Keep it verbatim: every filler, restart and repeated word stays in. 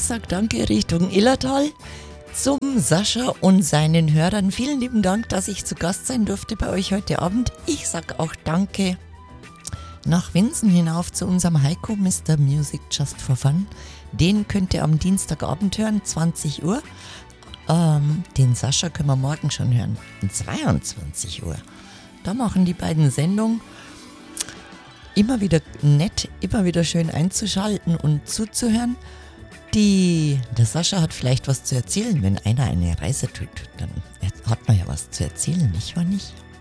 sag danke Richtung Illertal zum Sascha und seinen Hörern. Vielen lieben Dank, dass ich zu Gast sein durfte bei euch heute Abend. Ich sag auch danke nach Winsen hinauf zu unserem Heiko, Mister Music Just for Fun. Den könnt ihr am Dienstagabend hören, zwanzig Uhr. Ähm, den Sascha können wir morgen schon hören, um zweiundzwanzig Uhr. Da machen die beiden Sendungen. Immer wieder nett, immer wieder schön einzuschalten und zuzuhören. Die, der Sascha hat vielleicht was zu erzählen, wenn einer eine Reise tut, dann hat man ja was zu erzählen, nicht wahr nicht?